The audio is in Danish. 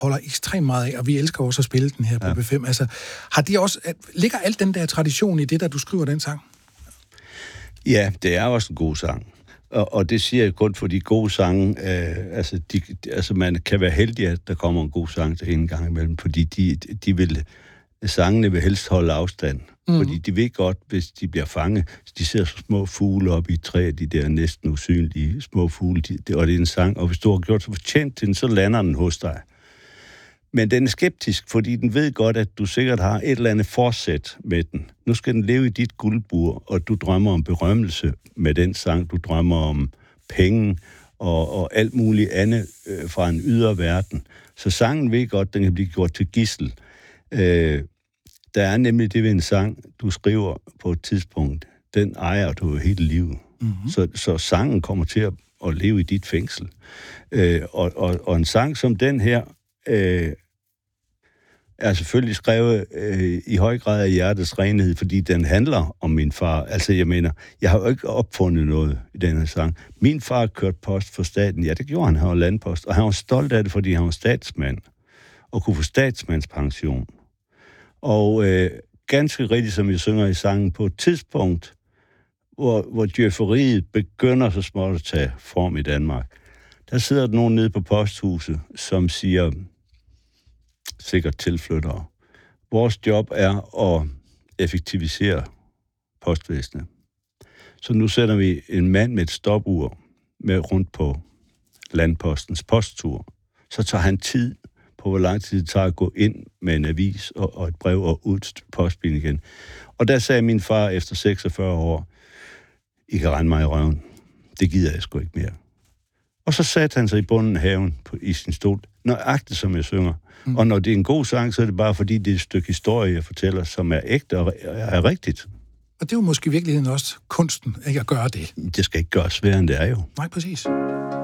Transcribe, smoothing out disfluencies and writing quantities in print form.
holder ekstremt meget af, og vi elsker også at spille den her på B5. Altså, ligger alt den der tradition i det, der du skriver den sang? Ja, det er også en god sang. Og det siger jeg kun for de gode sange. Man kan være heldig, at der kommer en god sang til en gang imellem, fordi sangene vil helst holde afstand. Fordi de ved godt, hvis de bliver fanget, de ser så små fugle op i træet, de der næsten usynlige små fugle, og det er en sang, og hvis du har gjort så fortjent til den, så lander den hos dig. Men den er skeptisk, fordi den ved godt, at du sikkert har et eller andet forsæt med den. Nu skal den leve i dit guldbur, og du drømmer om berømmelse med den sang. Du drømmer om penge og alt muligt andet fra en ydre verden. Så sangen ved godt, at den kan blive gjort til gidsel. Der er nemlig det ved en sang, du skriver på et tidspunkt. Den ejer du hele livet. Mm-hmm. Så sangen kommer til at leve i dit fængsel. Og en sang som den her er selvfølgelig skrevet i høj grad af hjertets renhed, fordi den handler om min far. Altså, jeg mener, jeg har jo ikke opfundet noget i den her sang. Min far kørte post for staten. Ja, det gjorde han. Han var landpost. Og han var stolt af det, fordi han var statsmand. Og kunne få statsmandspension. Og ganske rigtigt, som jeg synger i sangen, på et tidspunkt, hvor djøfferiet begynder så småt at tage form i Danmark, der sidder der nogen nede på posthuset, som siger, sikkert tilflyttere, vores job er at effektivisere postvæsenet. Så nu sætter vi en mand med et stopur med rundt på landpostens posttur. Så tager han tid på, hvor lang tid det tager at gå ind med en avis og et brev og ud til postbilen igen. Og der sagde min far efter 46 år, I kan rende mig i røven. Det gider jeg sgu ikke mere. Og så satte han sig i bunden af haven i sin stol, nøjagtigt som jeg synger. Og når det er en god sang, så er det bare fordi, det er et stykke historie, jeg fortæller, som er ægte og er rigtigt. Og det er jo måske i virkeligheden også kunsten, ikke at gøre det. Det skal ikke gøres sværere, end det er jo. Nej, præcis.